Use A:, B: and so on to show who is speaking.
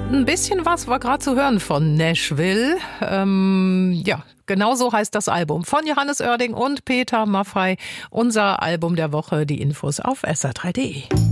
A: Ein bisschen was war gerade zu hören von Nashville. Ja, genau so heißt das Album von Johannes Oerding und Peter Maffay. Unser Album der Woche, die Infos auf sr3.de.